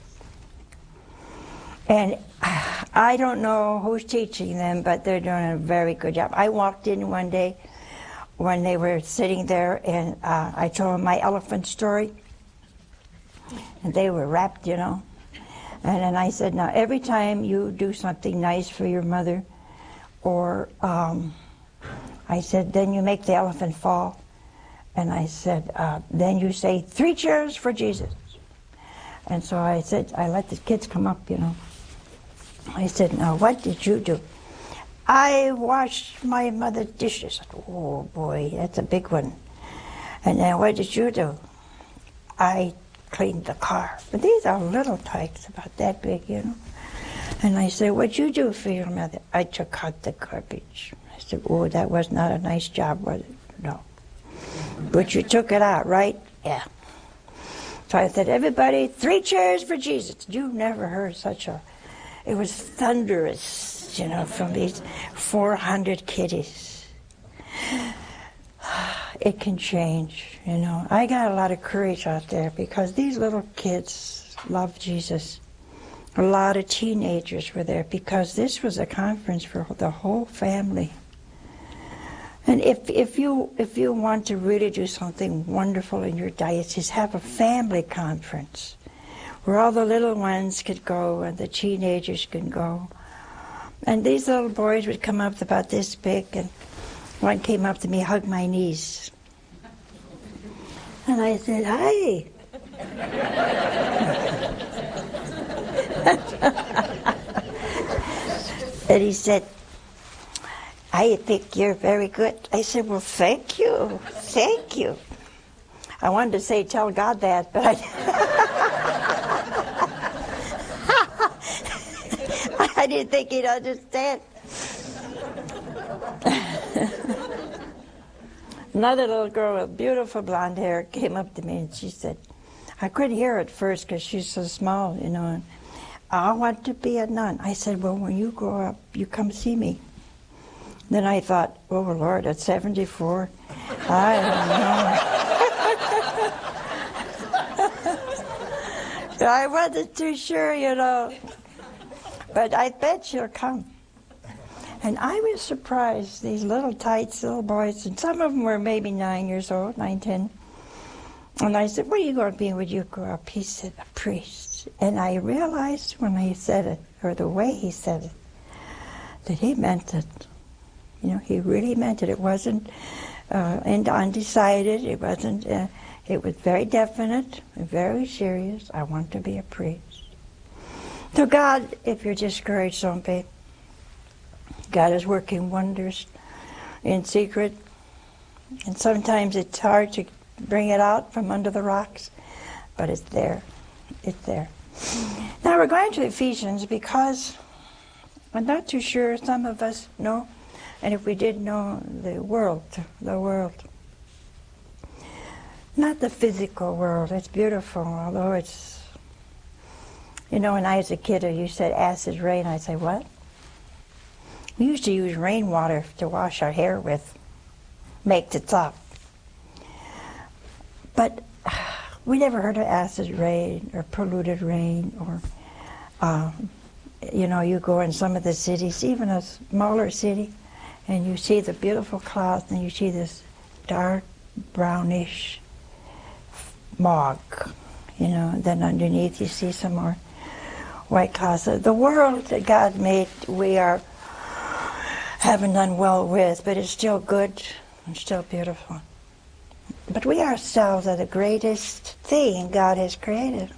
[SPEAKER 21] And I don't know who's teaching them, but they're doing a very good job. I walked in one day when they were sitting there, and uh, I told them my elephant story. And they were rapt, you know. And then I said, now every time you do something nice for your mother, or um, I said, then you make the elephant fall. And I said, uh, then you say, three cheers for Jesus. And so I said, I let the kids come up, you know. I said, now what did you do? I washed my mother's dishes. Oh boy, that's a big one. And then what did you do? I cleaned the car. But these are little tykes, about that big, you know. And I said, what'd you do for your mother? I took out the garbage. I said, oh, that was not a nice job, was it? No. But you took it out, right? Yeah. So I said, everybody, three cheers for Jesus. You never heard such a, it was thunderous, you know, from these four hundred kiddies. It can change, you know. I got a lot of courage out there because these little kids love Jesus. A lot of teenagers were there because this was a conference for the whole family. And if if you if you want to really do something wonderful in your diocese, have a family conference where all the little ones could go and the teenagers can go. And these little boys would come up about this big, and one came up to me, hugged my knees. And I said, hi. And he said, I think you're very good. I said, well, thank you. Thank you. I wanted to say, tell God that, but I, I didn't think he'd understand. Another little girl with beautiful blonde hair came up to me and she said, I couldn't hear at first because she's so small, you know, and I want to be a nun. I said, well, when you grow up, you come see me. Then I thought, oh, Lord, at seventy-four, I don't know. I wasn't too sure, you know, but I bet she'll come. And I was surprised, these little tights, little boys, and some of them were maybe nine years old, nine, ten. And I said, what are you going to be when you grow up? He said, a priest. And I realized when he said it, or the way he said it, that he meant it. You know, he really meant it. It wasn't uh, undecided. It wasn't, uh, it was very definite, very serious. I want to be a priest. So God, if you're discouraged, don't be. God is working wonders in secret. And sometimes it's hard to bring it out from under the rocks, but it's there. It's there. Now we're going to Ephesians because I'm not too sure some of us know, and if we did know, the world, the world. Not the physical world. It's beautiful, although it's, you know, when I was a kid, you said acid rain. I'd say, what? We used to use rainwater to wash our hair with, make it soft. But we never heard of acid rain or polluted rain or um, you know, you go in some of the cities, even a smaller city, and you see the beautiful clouds, and you see this dark brownish smog, you know, then underneath you see some more white clouds. The world that God made, we are haven't done well with, but it's still good and still beautiful. But we ourselves are the greatest thing God has created.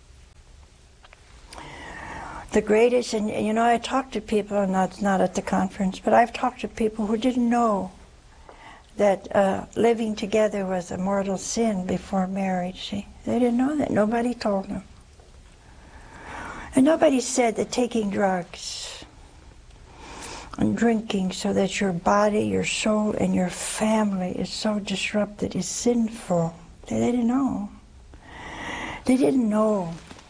[SPEAKER 21] The greatest, and you know, I talk to people, and that's not at the conference, but I've talked to people who didn't know that uh, living together was a mortal sin before marriage. See? They didn't know that. Nobody told them. And nobody said that taking drugs and drinking so that your body, your soul, and your family is so disrupted is sinful. They, they didn't know. They didn't know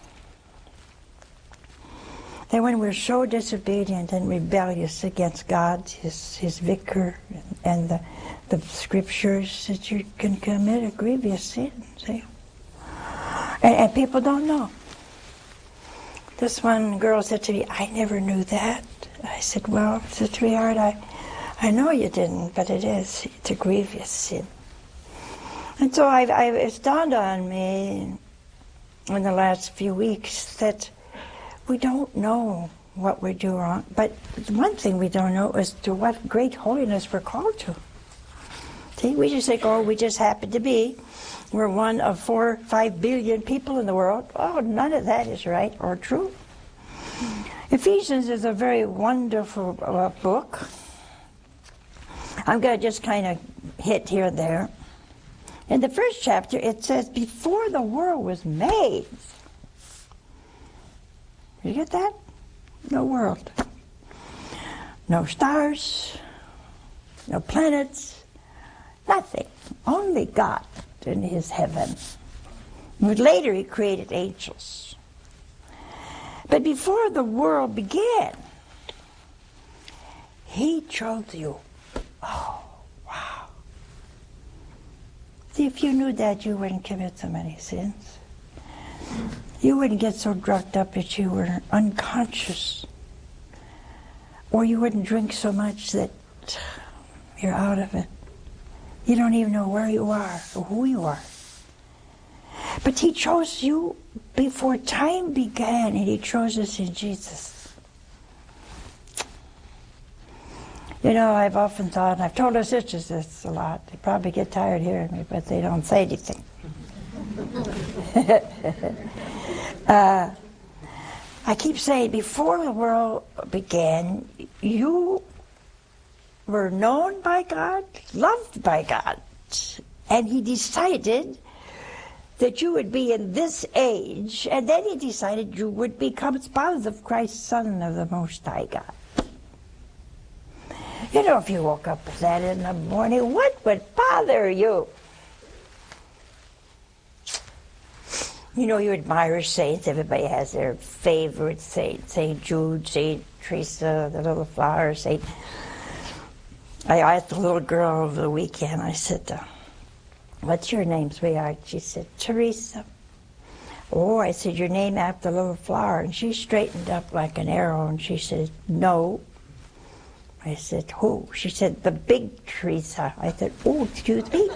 [SPEAKER 21] that when we're so disobedient and rebellious against God, His, His vicar, and the, the scriptures, that you can commit a grievous sin. See? And, and people don't know. This one girl said to me, I never knew that. I said, well, sweetheart, I, I know you didn't, but it is. It's a grievous sin. And so I've, I've, it's dawned on me in the last few weeks that we don't know what we do wrong. But one thing we don't know is to what great holiness we're called to. See, we just think, oh, we just happen to be. We're one of four, five billion people in the world. Oh, none of that is right or true. Ephesians is a very wonderful uh, book. I'm going to just kind of hit here and there. In the first chapter, it says, before the world was made. You get that? No world. No stars. No planets. Nothing. Only God in His heaven. But later He created angels. But before the world began, He chose you. Oh, wow. See, if you knew that, you wouldn't commit so many sins. You wouldn't get so drugged up that you were unconscious. Or you wouldn't drink so much that you're out of it. You don't even know where you are or who you are. But He chose you before time began, and He chose us in Jesus. You know, I've often thought, and I've told our sisters this a lot, they probably get tired hearing me, but they don't say anything. uh, I keep saying, before the world began, you were known by God, loved by God, and He decided that you would be in this age, and then He decided you would become spouse of Christ, Son of the Most High God. You know, if you woke up with that in the morning, what would bother you? You know, you admire saints. Everybody has their favorite saint. Saint Jude, Saint Teresa, the little flower saint. I asked the little girl over the weekend, I said, uh, what's your name, sweetheart? She said, Teresa. Oh, I said, your name after the little flower. And she straightened up like an arrow, and she said, no. I said, who? She said, the big Teresa. I said, oh, excuse me.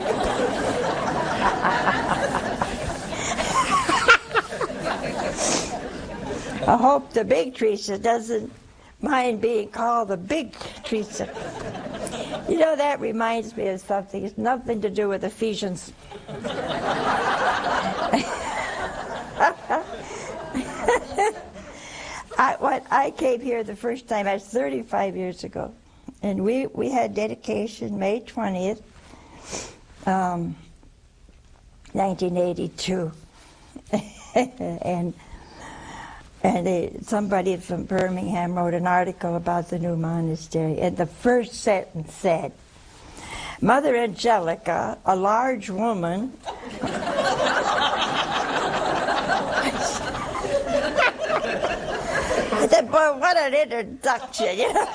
[SPEAKER 21] I hope the big Teresa doesn't mind being called the big Teresa. You know, that reminds me of something. It's nothing to do with Ephesians. I, what, I came here the first time, I was thirty-five years ago, and we, we had dedication May twentieth, um, nineteen eighty-two. and and it, somebody from Birmingham wrote an article about the new monastery, and the first sentence said, Mother Angelica, a large woman, I said, boy, what an introduction, you know?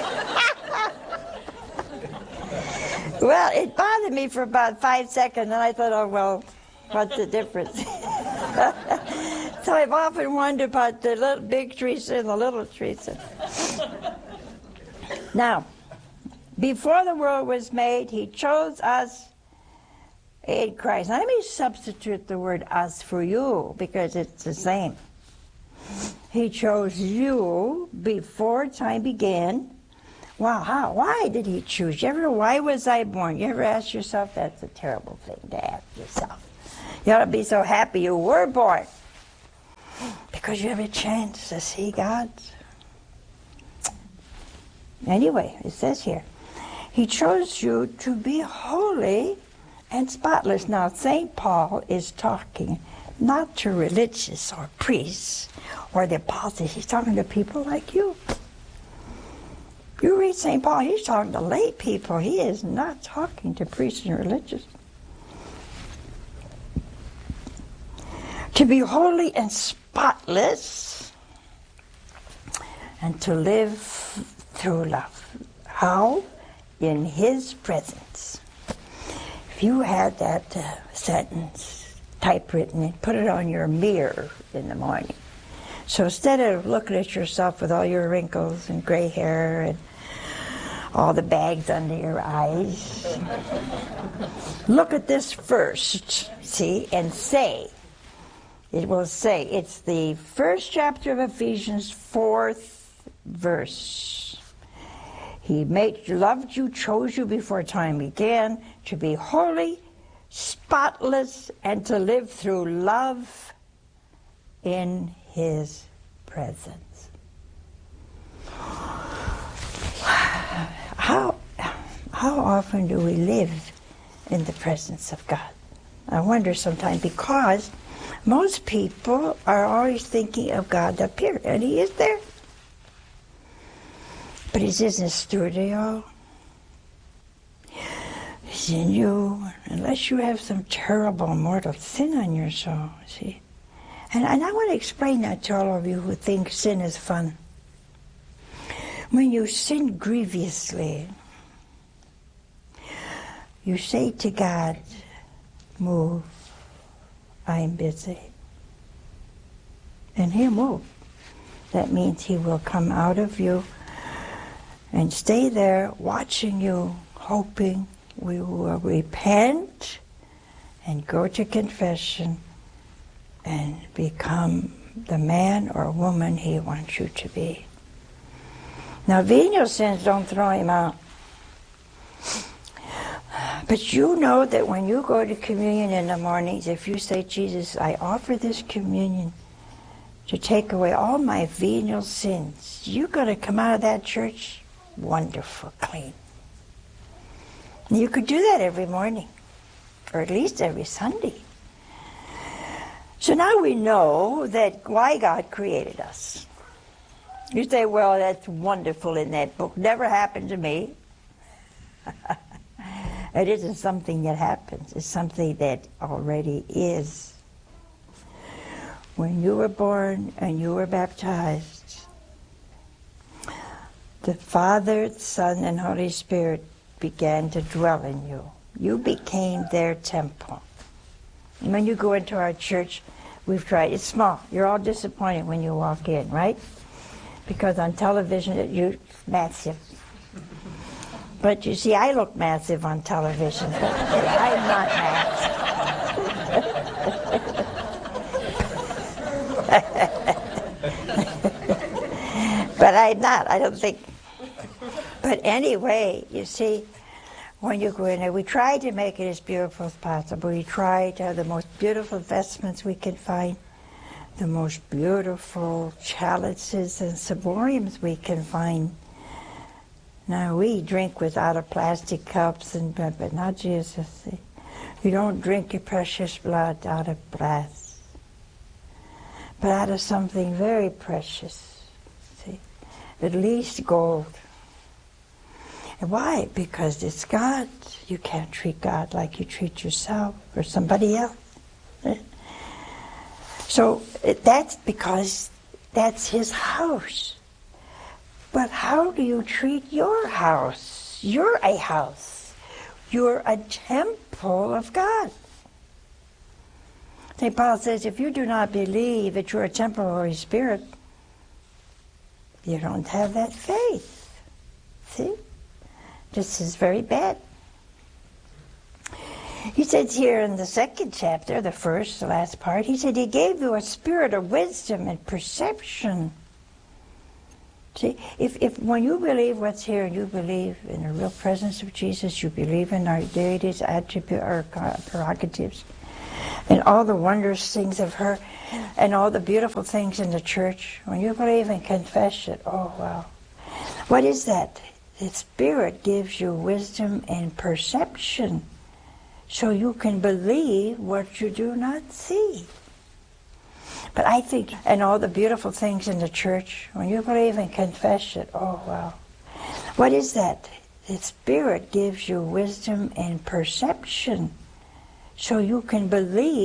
[SPEAKER 21] Well, it bothered me for about five seconds, and I thought, oh, well, what's the difference? So I've often wondered about the little big Teresa and the little Teresa. Now, before the world was made, he chose us in Christ. Now, let me substitute the word us for you, because it's the same. He chose you before time began. Wow, how? Why did he choose you? Ever, why was I born? You ever ask yourself? That's a terrible thing to ask yourself. You ought to be so happy you were born, because you have a chance to see God. Anyway, it says here, he chose you to be holy and spotless. Now, Saint Paul is talking not to religious or priests or the apostles. He's talking to people like you. You read Saint Paul, he's talking to lay people. He is not talking to priests and religious. To be holy and spotless and to live through love. How? In his presence. If you had that uh, sentence typewritten and put it on your mirror in the morning. So instead of looking at yourself with all your wrinkles and gray hair and all the bags under your eyes, look at this first, see, and say, it will say, it's the first chapter of Ephesians, fourth verse. He made, loved you, chose you before time began to be holy, spotless, and to live through love in his presence. How, how often do we live in the presence of God? I wonder sometimes, because most people are always thinking of God up here, and he is there. But he's in the studio. He's in you, unless you have some terrible mortal sin on your soul, see? And, and I want to explain that to all of you who think sin is fun. When you sin grievously, you say to God, move, I'm busy. And he'll move. That means he will come out of you and stay there watching you, hoping we will repent and go to confession and become the man or woman he wants you to be. Now, venial sins don't throw him out. But you know that when you go to communion in the mornings, if you say, Jesus, I offer this communion to take away all my venial sins, you're going to come out of that church wonderful, clean. You could do that every morning, or at least every Sunday. So now we know that why God created us. You say, well, that's wonderful in that book. Never happened to me. It isn't something that happens. It's something that already is. When you were born and you were baptized, the Father, Son, and Holy Spirit began to dwell in you. You became their temple. And when you go into our church, we've tried, it's small. You're all disappointed when you walk in, right? Because on television, it, you're massive. But you see, I look massive on television, but I'm not massive. But I'm not, I don't think. But anyway, you see, when you go in there, we try to make it as beautiful as possible. We try to have the most beautiful vestments we can find, the most beautiful chalices and ciboriums we can find. Now, we drink with out of plastic cups, and but, but not Jesus. See? You don't drink your precious blood out of glass, but out of something very precious, see? At least gold. And why? Because it's God. You can't treat God like you treat yourself or somebody else. So that's because that's his house. But how do you treat your house? You're a house. You're a temple of God. Saint Paul says, if you do not believe that you're a temple of the Holy Spirit, you don't have that faith. See? This is very bad. He says here in the second chapter, the first, the last part, he said, he gave you a spirit of wisdom and perception. See, if, if when you believe what's here, you believe in the real presence of Jesus, you believe in our deities, attributes, our prerogatives, and all the wondrous things of her, and all the beautiful things in the church, when you believe and confess it, oh wow. What is that? The Spirit gives you wisdom and perception, so you can believe what you do not see. But I think, and all the beautiful things in the church, when you believe and confess it, oh wow. What is that? The Spirit gives you wisdom and perception, so you can believe